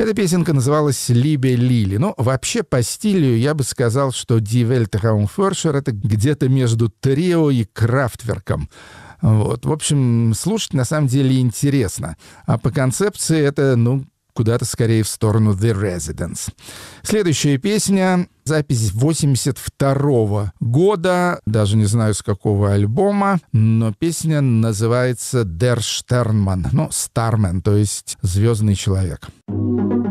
Эта песенка называлась «Либе Лили». Ну, вообще, по стилю я бы сказал, что «Die Welt Raumforscher» — это где-то между Трио и Крафтверком. Вот. В общем, слушать на самом деле интересно. А по концепции это, куда-то скорее в сторону The Residents. Следующая песня, запись 82 года, даже не знаю, с какого альбома, но песня называется Der Sternmann, Starman, то есть «Звездный человек».